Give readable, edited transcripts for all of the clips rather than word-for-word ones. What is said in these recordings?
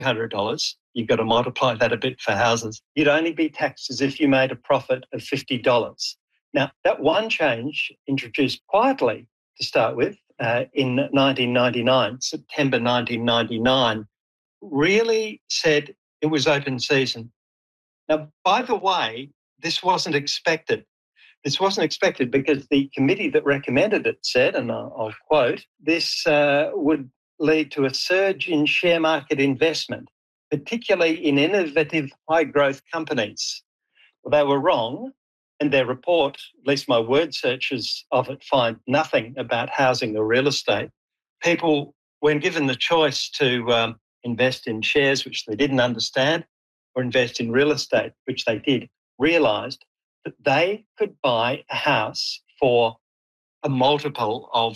$200, you've got to multiply that a bit for houses, you'd only be taxed as if you made a profit of $50. Now, that one change introduced quietly to start with in 1999, September 1999, really said it was open season. Now, by the way, this wasn't expected. This wasn't expected because the committee that recommended it said, and I'll quote, this would lead to a surge in share market investment, particularly in innovative high-growth companies. Well, they were wrong, and their report, at least my word searches of it, find nothing about housing or real estate. People, when given the choice to invest in shares, which they didn't understand, or invest in real estate, which they did, realised that they could buy a house for a multiple of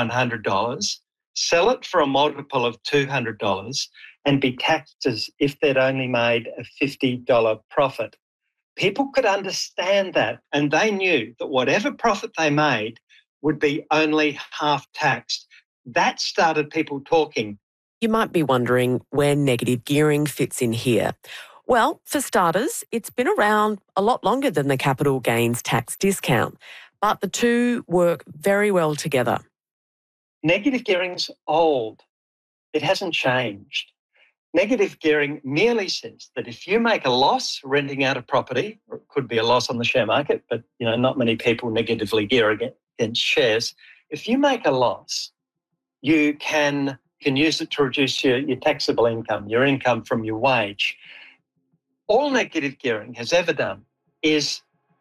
$100, sell it for a multiple of $200, and be taxed as if they'd only made a $50 profit. People could understand that, and they knew that whatever profit they made would be only half taxed. That started people talking. You might be wondering where negative gearing fits in here. Well, for starters, it's been around a lot longer than the capital gains tax discount, but the two work very well together. Negative gearing's old. It hasn't changed. Negative gearing merely says that if you make a loss renting out a property, or it could be a loss on the share market, but not many people negatively gear against shares. If you make a loss, you can use it to reduce your taxable income, your income from your wage. All negative gearing has ever done is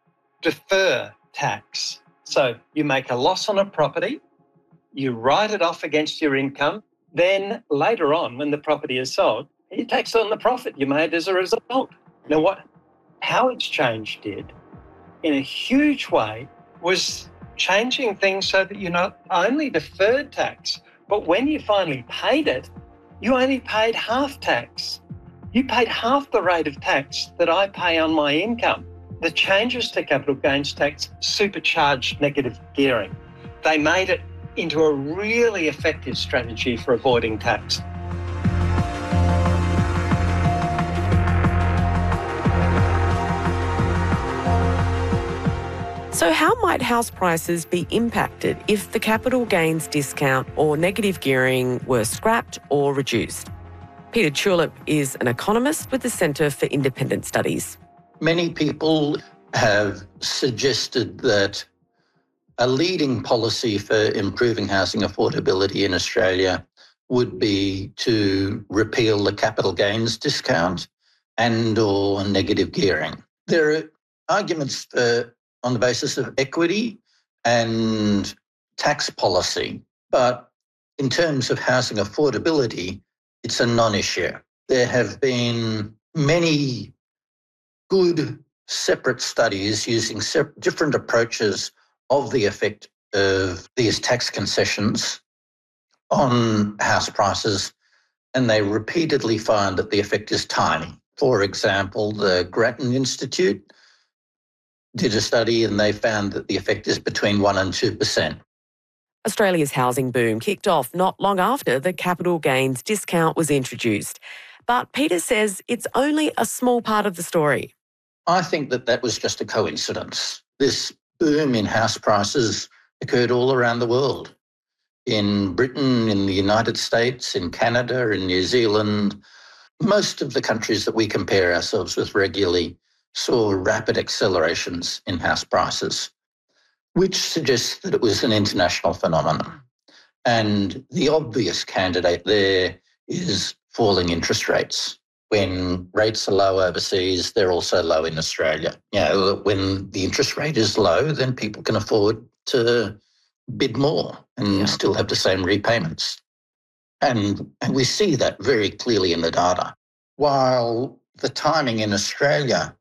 defer tax. So you make a loss on a property, you write it off against your income, then later on when the property is sold, you tax on the profit you made as a result. Now how it's changed did, in a huge way, was changing things so that you not only deferred tax, but when you finally paid it, you only paid half tax. You paid half the rate of tax that I pay on my income. The changes to capital gains tax supercharged negative gearing. They made it into a really effective strategy for avoiding tax. So how might house prices be impacted if the capital gains discount or negative gearing were scrapped or reduced? Peter Tulip is an economist with the Centre for Independent Studies. Many people have suggested that a leading policy for improving housing affordability in Australia would be to repeal the capital gains discount and or negative gearing. There are arguments on the basis of equity and tax policy, but in terms of housing affordability, it's a non-issue. There have been many good separate studies using different approaches of the effect of these tax concessions on house prices, and they repeatedly find that the effect is tiny. For example, the Grattan Institute did a study and they found that the effect is between 1% and 2%. Australia's housing boom kicked off not long after the capital gains discount was introduced. But Peter says it's only a small part of the story. I think that was just a coincidence. This boom in house prices occurred all around the world. In Britain, in the United States, in Canada, in New Zealand. Most of the countries that we compare ourselves with regularly saw rapid accelerations in house prices, which suggests that it was an international phenomenon. And the obvious candidate there is falling interest rates. When rates are low overseas, they're also low in Australia. When the interest rate is low, then people can afford to bid more and still have the same repayments. And we see that very clearly in the data. While the timing in Australia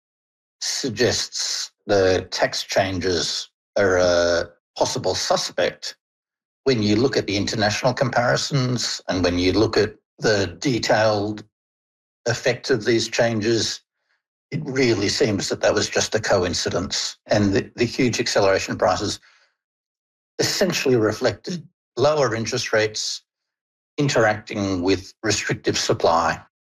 suggests the tax changes are a possible suspect, when you look at the international comparisons and when you look at the detailed effect of these changes, it really seems that was just a coincidence. And the huge acceleration in prices essentially reflected lower interest rates interacting with restrictive supply.